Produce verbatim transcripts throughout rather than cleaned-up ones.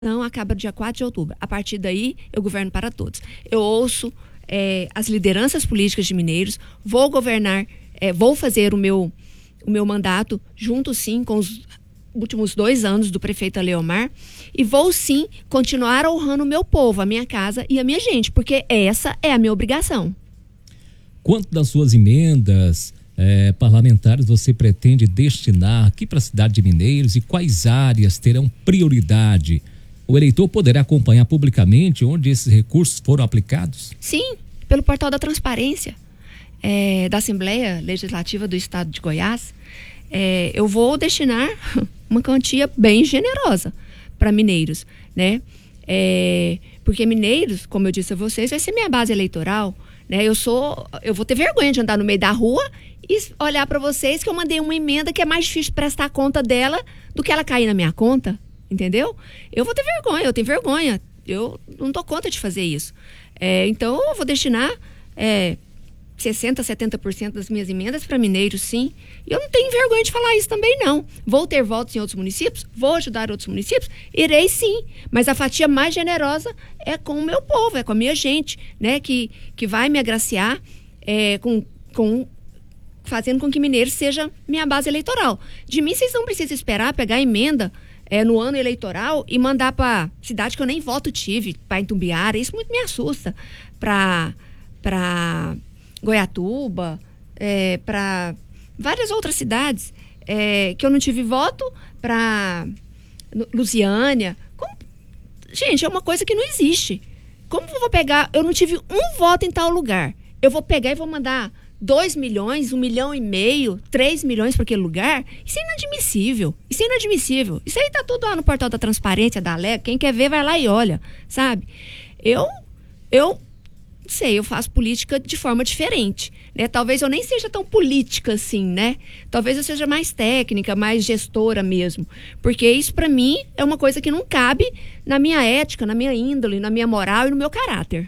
Não acaba dia quatro de outubro. A partir daí, eu governo para todos. Eu ouço é, as lideranças políticas de Mineiros, vou governar, é, vou fazer o meu, o meu mandato junto, sim, com os últimos dois anos do prefeito Aleomar, e vou, sim, continuar honrando o meu povo, a minha casa e a minha gente, porque essa é a minha obrigação. Quanto das suas emendas é, parlamentares você pretende destinar aqui para a cidade de Mineiros e quais áreas terão prioridade? O eleitor poderá acompanhar publicamente onde esses recursos foram aplicados? Sim, pelo portal da transparência é, da Assembleia Legislativa do Estado de Goiás. É, eu vou destinar uma quantia bem generosa para Mineiros, né? É, porque Mineiros, como eu disse a vocês, vai ser minha base eleitoral, né? Eu sou, eu vou ter vergonha de andar no meio da rua e olhar para vocês que eu mandei uma emenda que é mais difícil prestar conta dela do que ela cair na minha conta. Entendeu? Eu vou ter vergonha, eu tenho vergonha. Eu não dou conta de fazer isso. É, então, eu vou destinar é, sessenta por cento, setenta por cento das minhas emendas para Mineiros, sim. E eu não tenho vergonha de falar isso também, não. Vou ter votos em outros municípios? Vou ajudar outros municípios? Irei, sim. Mas a fatia mais generosa é com o meu povo, é com a minha gente, né? Que, que vai me agraciar é, com... com fazendo com que Mineiros seja minha base eleitoral. De mim, vocês não precisam esperar pegar a emenda É, no ano eleitoral e mandar para cidade que eu nem voto tive, para Itumbiara, isso muito me assusta, para para Goiatuba, é, para várias outras cidades é, que eu não tive voto, para Lusiânia. Como... Gente, é uma coisa que não existe. Como eu vou pegar, eu não tive um voto em tal lugar, eu vou pegar e vou mandar dois milhões, um milhão e meio, três milhões para aquele lugar? Isso é inadmissível. Isso é inadmissível. Isso aí tá tudo lá no portal da transparência da Alec. Quem quer ver, vai lá e olha, sabe? Eu, eu, não sei, eu faço política de forma diferente, né? Talvez eu nem seja tão política assim, né? Talvez eu seja mais técnica, mais gestora mesmo. Porque isso, para mim, é uma coisa que não cabe na minha ética, na minha índole, na minha moral e no meu caráter.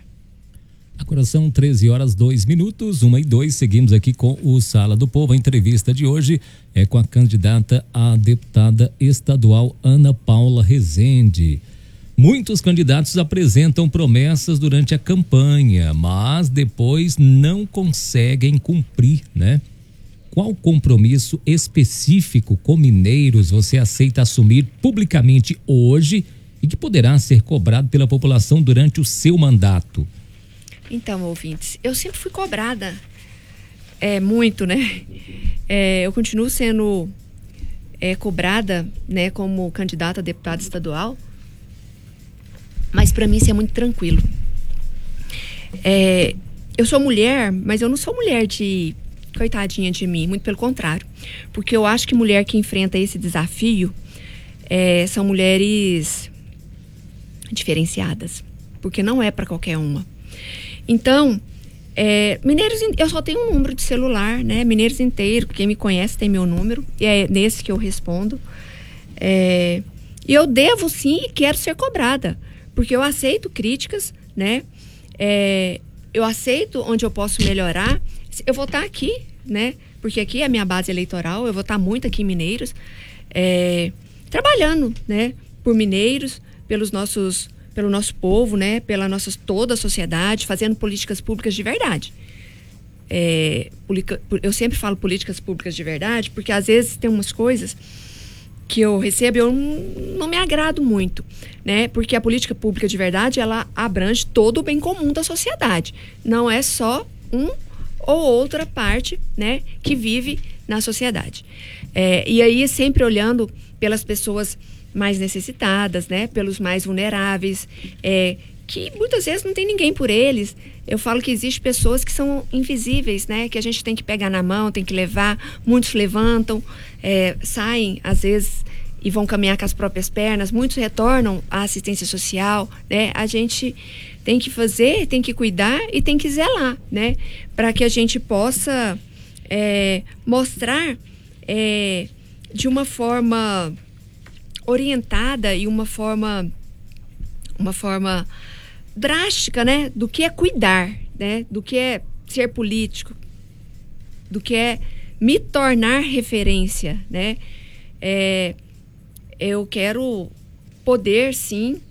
Agora são treze horas, dois minutos, uma e dois, seguimos aqui com o Sala do Povo. A entrevista de hoje é com a candidata a deputada estadual Ana Paula Rezende. Muitos candidatos apresentam promessas durante a campanha, mas depois não conseguem cumprir, né? Qual compromisso específico com Mineiros você aceita assumir publicamente hoje e que poderá ser cobrado pela população durante o seu mandato? Então, ouvintes, eu sempre fui cobrada é, muito, né? É, eu continuo sendo é, cobrada, né, como candidata a deputada estadual, mas para mim isso é muito tranquilo. É, eu sou mulher, mas eu não sou mulher de coitadinha de mim, muito pelo contrário, porque eu acho que mulher que enfrenta esse desafio é, são mulheres diferenciadas, porque não é para qualquer uma. Então, é, Mineiros, eu só tenho um número de celular, né? Mineiros inteiro, quem me conhece tem meu número, e é nesse que eu respondo. É, e eu devo sim e quero ser cobrada, porque eu aceito críticas, né? É, eu aceito onde eu posso melhorar. Eu vou estar aqui, né? Porque aqui é a minha base eleitoral, eu vou estar muito aqui em Mineiros, é, trabalhando, né? Por Mineiros, pelos nossos... pelo nosso povo, né, pela nossa toda a sociedade, fazendo políticas públicas de verdade. É, eu sempre falo políticas públicas de verdade, porque às vezes tem umas coisas que eu recebo e eu não, não me agrado muito, né, porque a política pública de verdade, ela abrange todo o bem comum da sociedade. Não é só um ou outra parte, né, que vive na sociedade. É, e aí sempre olhando pelas pessoas mais necessitadas, né, pelos mais vulneráveis, é, que muitas vezes não tem ninguém por eles. Eu falo que existem pessoas que são invisíveis, né, que a gente tem que pegar na mão, tem que levar. Muitos levantam, é, saem às vezes e vão caminhar com as próprias pernas, muitos retornam à assistência social, né. A gente tem que fazer, tem que cuidar e tem que zelar, né, para que a gente possa é, mostrar é, de uma forma orientada e uma forma uma forma drástica, né, do que é cuidar, né, do que é ser político, do que é me tornar referência, né. É, eu quero poder, sim,